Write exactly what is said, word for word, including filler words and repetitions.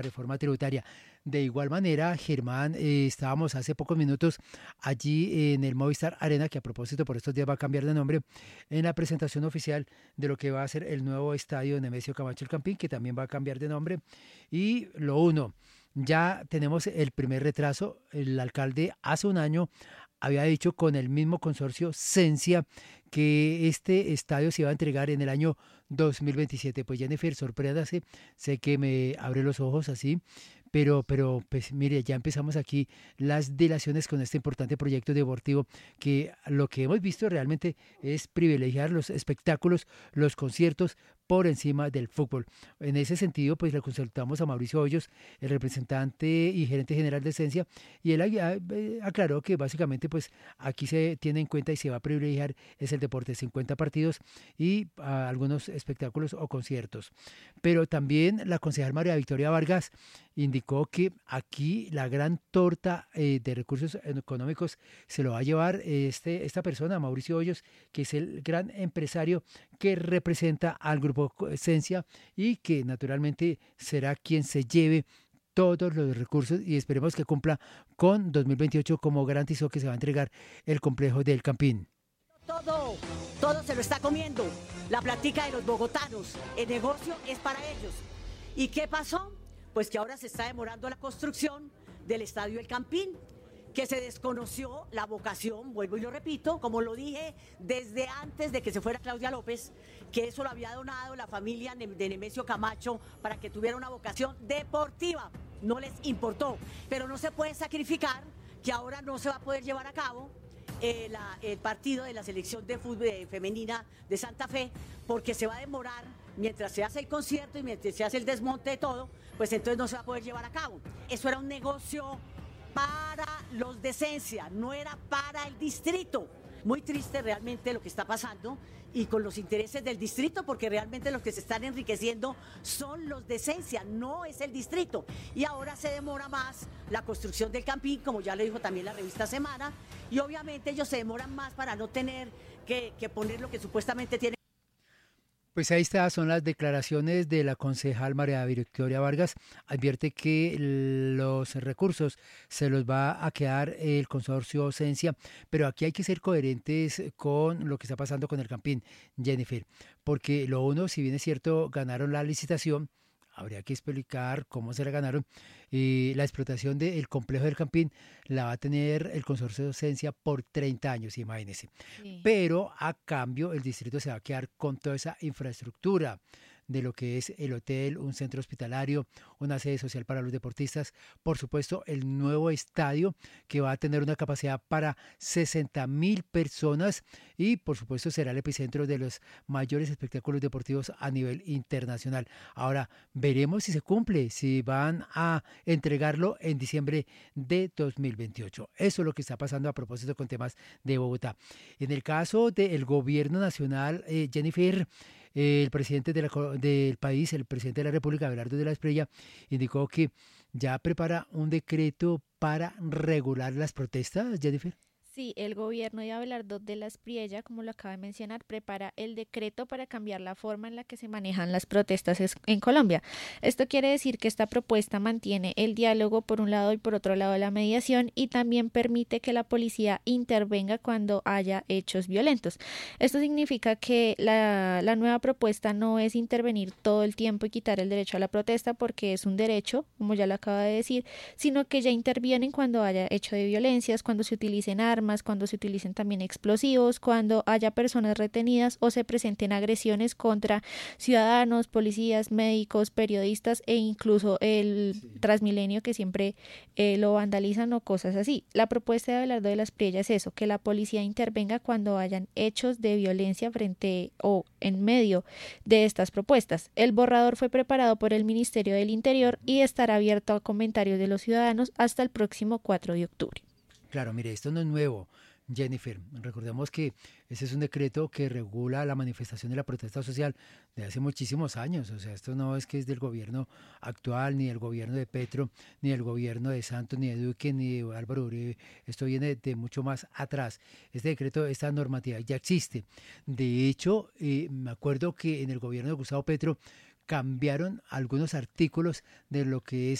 reforma tributaria. De igual manera, Germán, eh, estábamos hace pocos minutos allí en el Movistar Arena, que a propósito por estos días va a cambiar de nombre, en la presentación oficial de lo que va a ser el nuevo estadio Nemesio Camacho El Campín, que también va a cambiar de nombre. Y lo uno, ya tenemos el primer retraso. El alcalde hace un año había dicho con el mismo consorcio Cencia que este estadio se iba a entregar en el año dos mil veintisiete. Pues Jennifer, sorpréndase, sé que me abre los ojos así, pero, pero pues mire, ya empezamos aquí las dilaciones con este importante proyecto deportivo que lo que hemos visto realmente es privilegiar los espectáculos, los conciertos por encima del fútbol. En ese sentido, pues le consultamos a Mauricio Hoyos, el representante y gerente general de Esencia, y él ah, eh, aclaró que básicamente pues aquí se tiene en cuenta y se va a privilegiar es el deporte, cincuenta partidos y ah, algunos espectáculos o conciertos. Pero también la concejal María Victoria Vargas indicó que aquí la gran torta eh, de recursos económicos se lo va a llevar este, esta persona, Mauricio Hoyos, que es el gran empresario que representa al grupo Esencia y que naturalmente será quien se lleve todos los recursos y esperemos que cumpla con dos mil veintiocho como garantizó que se va a entregar el complejo del Campín. Todo, todo se lo está comiendo, la plática de los bogotanos, el negocio es para ellos. ¿Y qué pasó? Pues que ahora se está demorando la construcción del Estadio El Campín, que se desconoció la vocación, vuelvo y lo repito, como lo dije desde antes de que se fuera Claudia López, que eso lo había donado la familia de Nemesio Camacho para que tuviera una vocación deportiva, no les importó, pero no se puede sacrificar que ahora no se va a poder llevar a cabo eh, la, el partido de la selección de fútbol de, femenina de Santa Fe, porque se va a demorar mientras se hace el concierto y mientras se hace el desmonte de todo, pues entonces no se va a poder llevar a cabo. Eso era un negocio para los de Esencia, no era para el distrito. Muy triste realmente lo que está pasando y con los intereses del distrito, porque realmente los que se están enriqueciendo son los de Esencia, no es el distrito. Y ahora se demora más la construcción del Campín, como ya le dijo también la revista Semana, y obviamente ellos se demoran más para no tener que, que poner lo que supuestamente tienen. Pues ahí está, son las declaraciones de la concejal María Victoria Vargas. Advierte que los recursos se los va a quedar el consorcio Esencia, pero aquí hay que ser coherentes con lo que está pasando con el Campín, Jennifer, porque lo uno, si bien es cierto, ganaron la licitación, habría que explicar cómo se la ganaron. Y la explotación del complejo del Campín la va a tener el consorcio de Esencia por treinta años, imagínense. Sí. Pero a cambio el distrito se va a quedar con toda esa infraestructura de lo que es el hotel, un centro hospitalario, una sede social para los deportistas, por supuesto el nuevo estadio que va a tener una capacidad para sesenta mil personas y por supuesto será el epicentro de los mayores espectáculos deportivos a nivel internacional. Ahora veremos si se cumple, si van a entregarlo en diciembre de dos mil veintiocho. Eso es lo que está pasando a propósito con temas de Bogotá. En el caso del gobierno nacional, eh, Jennifer, el presidente de la, del país, el presidente de la República, Abelardo de la Espriella, indicó que ya prepara un decreto para regular las protestas, Jennifer. Sí, el gobierno de Abelardo de la Espriella, como lo acaba de mencionar, prepara el decreto para cambiar la forma en la que se manejan las protestas en Colombia. Esto quiere decir que esta propuesta mantiene el diálogo por un lado y por otro lado la mediación y también permite que la policía intervenga cuando haya hechos violentos. Esto significa que la, la nueva propuesta no es intervenir todo el tiempo y quitar el derecho a la protesta porque es un derecho, como ya lo acaba de decir, sino que ya intervienen cuando haya hecho de violencias, cuando se utilicen armas, cuando se utilicen también explosivos, cuando haya personas retenidas o se presenten agresiones contra ciudadanos, policías, médicos, periodistas e incluso el sí. Transmilenio que siempre eh, lo vandalizan o cosas así. La propuesta de Abelardo de la Espriella es eso, que la policía intervenga cuando hayan hechos de violencia frente o en medio de estas propuestas. El borrador fue preparado por el Ministerio del Interior y estará abierto a comentarios de los ciudadanos hasta el próximo cuatro de octubre. Claro, mire, esto no es nuevo, Jennifer. Recordemos que ese es un decreto que regula la manifestación de la protesta social de hace muchísimos años. O sea, esto no es que es del gobierno actual, ni del gobierno de Petro, ni del gobierno de Santos, ni de Duque, ni de Álvaro Uribe. Esto viene de mucho más atrás. Este decreto, esta normativa ya existe. De hecho, eh, me acuerdo que en el gobierno de Gustavo Petro cambiaron algunos artículos de lo que es